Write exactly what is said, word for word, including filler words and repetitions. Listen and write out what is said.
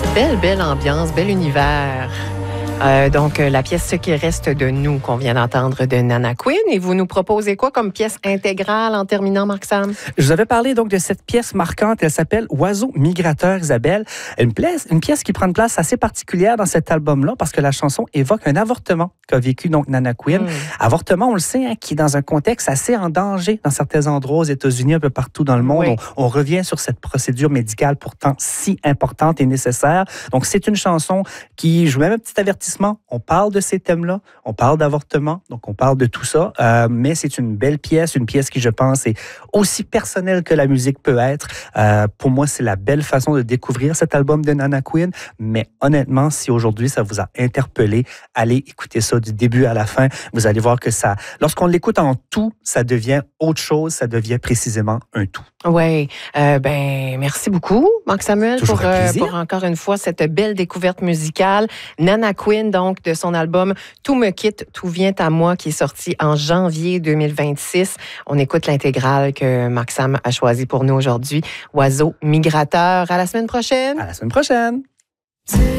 Belle, belle ambiance, bel univers. Euh, donc, euh, la pièce « Ce qui reste de nous » qu'on vient d'entendre de Nana Queen. Et vous nous proposez quoi comme pièce intégrale en terminant, Marc-Sam? Je vous avais parlé donc de cette pièce marquante. Elle s'appelle « Oiseau migrateur », Isabelle. Une pièce, une pièce qui prend une place assez particulière dans cet album-là parce que la chanson évoque un avortement qu'a vécu donc Nana Queen. Mm. Avortement, on le sait, hein, qui est dans un contexte assez en danger dans certains endroits aux États-Unis, un peu partout dans le monde. Oui. On, on revient sur cette procédure médicale pourtant si importante et nécessaire. Donc, c'est une chanson qui, je vous mets un petit avertissement. On parle de ces thèmes-là, on parle d'avortement, donc on parle de tout ça, euh, mais c'est une belle pièce, une pièce qui, je pense, est aussi personnelle que la musique peut être. Euh, pour moi, c'est la belle façon de découvrir cet album de Nana Queen, mais honnêtement, si aujourd'hui ça vous a interpellé, allez écouter ça du début à la fin. Vous allez voir que ça, lorsqu'on l'écoute en tout, ça devient autre chose, ça devient précisément un tout. Oui, euh, ben merci beaucoup, Marc-Samuel, pour, euh, pour encore une fois cette belle découverte musicale. Nana Queen, donc, de son album « Tout me quitte, tout vient à moi » qui est sorti en janvier deux mille vingt-six. On écoute l'intégrale que Marc-Sam a choisi pour nous aujourd'hui. « Oiseau migrateur ». À la semaine prochaine. À la semaine prochaine.